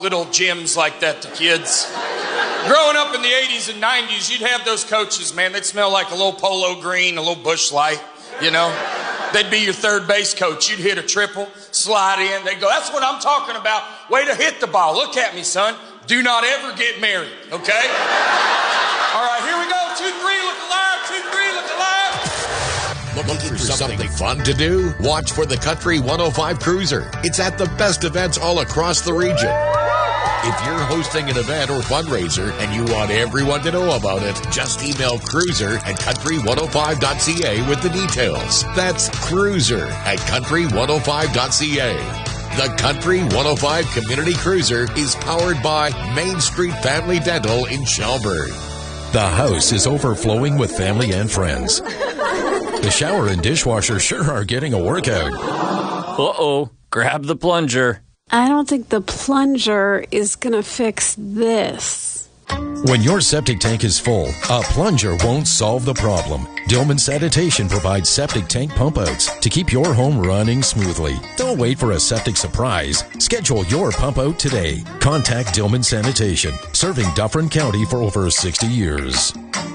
little gems like that to kids. Growing up in the 80s and 90s, you'd have those coaches, man. They'd smell like a little Polo Green, a little Busch Light, you know. They'd be your third base coach. You'd hit a triple, slide in. They'd go, that's what I'm talking about. Way to hit the ball. Look at me, son. Do not ever get married, okay? All right, here we go. 2-3, look alive. 2-3, look alive. Looking for something fun to do? Watch for the Country 105 Cruiser. It's at the best events all across the region. If you're hosting an event or fundraiser and you want everyone to know about it, just email cruiser at country105.ca with the details. That's cruiser at country105.ca. The Country 105 Community Cruiser is powered by Main Street Family Dental in Shelburne. The house is overflowing with family and friends. The shower and dishwasher sure are getting a workout. Uh-oh, grab the plunger. I don't think the plunger is going to fix this. When your septic tank is full, a plunger won't solve the problem. Dillman Sanitation provides septic tank pump outs to keep your home running smoothly. Don't wait for a septic surprise. Schedule your pump out today. Contact Dillman Sanitation, serving Dufferin County for over 60 years.